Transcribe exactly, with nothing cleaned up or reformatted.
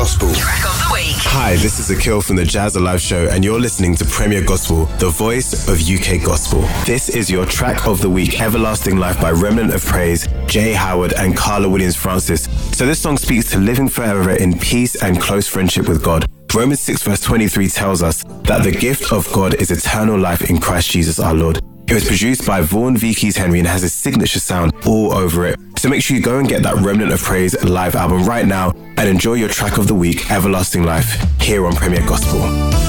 Gospel. Track of the week. Hi, this is Akil from the Jazz Alive Show, and you're listening to Premier Gospel, the voice of U K Gospel. This is your track of the week, Everlasting Life by Remnant of Praise, Jay Howard, and Carla Williams-Francis. So this song speaks to living forever in peace and close friendship with God. Romans six verse twenty-three tells us that the gift of God is eternal life in Christ Jesus our Lord. It was produced by Vaughan V. Keys Henry and has a signature sound all over it. So make sure you go and get that Remnant of Praise live album right now and enjoy your track of the week, Everlasting Life, here on Premier Gospel.